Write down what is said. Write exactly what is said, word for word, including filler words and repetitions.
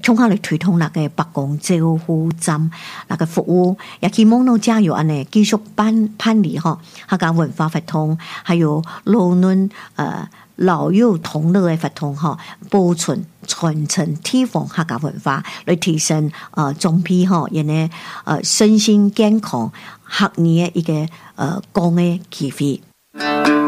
从下嚟推動那個白宮招呼站那個服務，也希望能加入安尼繼續辦辦理哈客家文化活動，還有老嫩呃老幼同樂嘅活動哈，保存傳承地方客家文化，來提升呃總體哈，人呢呃身心健康、學業一個呃講嘅機會。